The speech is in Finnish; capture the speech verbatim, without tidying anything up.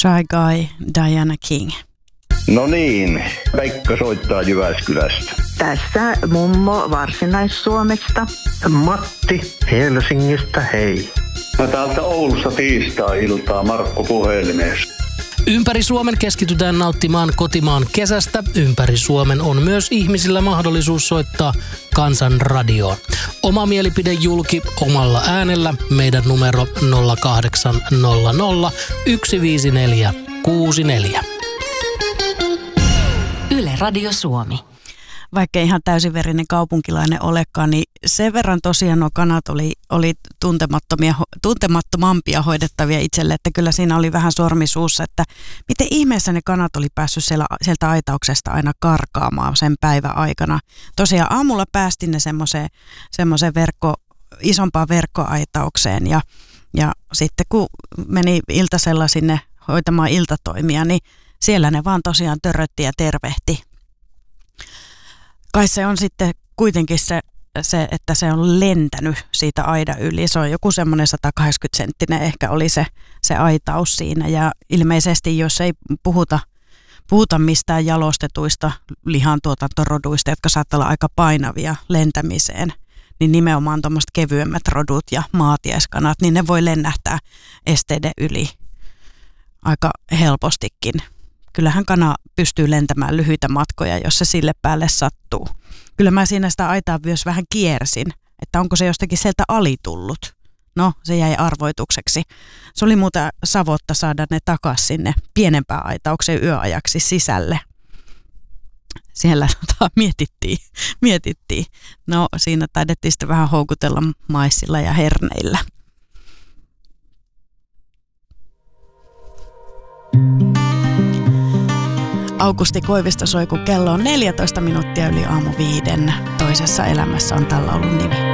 Shy Guy, Diana King. No niin, Pekka soittaa Jyväskylästä. Tässä mummo Varsinais-Suomesta. Matti Helsingistä, hei. Mä täältä Oulussa tiistai-iltaa Markku puhelimessa. Ympäri Suomen keskitytään nauttimaan kotimaan kesästä. Ympäri Suomen on myös ihmisillä mahdollisuus soittaa Kansan radioon. Oma mielipide julki omalla äänellä. Meidän numero nolla kahdeksan nolla nolla yksi viisi neljä kuusi neljä. Yle Radio Suomi. Vaikka ihan täysiverinen kaupunkilainen olekaan, niin sen verran tosiaan nuo kanat oli, oli tuntemattomia, tuntemattomampia hoidettavia itselle, että kyllä siinä oli vähän sormi suussa, että miten ihmeessä ne kanat oli päässyt siellä, sieltä aitauksesta aina karkaamaan sen päivän aikana. Tosiaan aamulla päästin ne semmoiseen, semmoiseen verkko, isompaan verkkoaitaukseen ja, ja sitten kun meni iltasella sinne hoitamaan iltatoimia, niin siellä ne vaan tosiaan törrötti ja tervehti. Kai se on sitten kuitenkin se, se, että se on lentänyt siitä aidan yli. Se on joku semmoinen sata kahdeksankymmentä senttinen ehkä oli se, se aitaus siinä. Ja ilmeisesti jos ei puhuta, puhuta mistään jalostetuista lihantuotantoroduista, jotka saattaa olla aika painavia lentämiseen, niin nimenomaan tuommoiset kevyemmät rodut ja maatieskanat, niin ne voi lennähtää esteiden yli aika helpostikin. Kyllähän kana pystyy lentämään lyhyitä matkoja, jos se sille päälle sattuu. Kyllä mä siinä sitä aitaa myös vähän kiersin, että onko se jostakin sieltä alitullut. No, se jäi arvoitukseksi. Se oli muuten savotta saada ne takaisin sinne pienempään aitaukseen yöajaksi sisälle. Siellä mietittiin, mietittiin. No, siinä taidettiin sitten vähän houkutella maissilla ja herneillä. Aukusti Koivisto soi, kun kello on neljätoista minuuttia yli aamu viiden. Toisessa elämässä on tällä ollut nimi.